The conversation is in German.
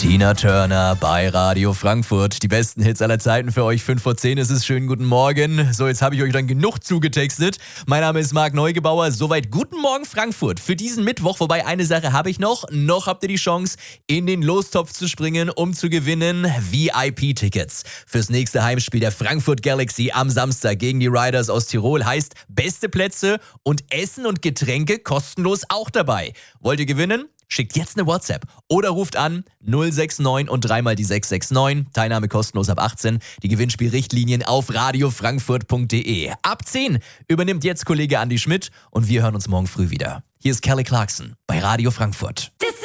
Tina Turner bei Radio Frankfurt. Die besten Hits aller Zeiten für euch. 5 vor 10 ist es. Schönen guten Morgen. So, jetzt habe ich euch dann genug zugetextet. Mein Name ist Marc Neugebauer. Soweit guten Morgen Frankfurt für diesen Mittwoch. Wobei, eine Sache habe ich noch. Noch habt ihr die Chance, in den Lostopf zu springen, um zu gewinnen VIP-Tickets fürs nächste Heimspiel der Frankfurt Galaxy am Samstag gegen die Riders aus Tirol. Heißt, beste Plätze und Essen und Getränke kostenlos auch dabei. Wollt ihr gewinnen? Schickt jetzt eine WhatsApp oder ruft an 069 und dreimal die 669. Teilnahme kostenlos ab 18. Die Gewinnspielrichtlinien auf radiofrankfurt.de. Ab 10 übernimmt jetzt Kollege Andi Schmidt und wir hören uns morgen früh wieder. Hier ist Kelly Clarkson bei Radio Frankfurt.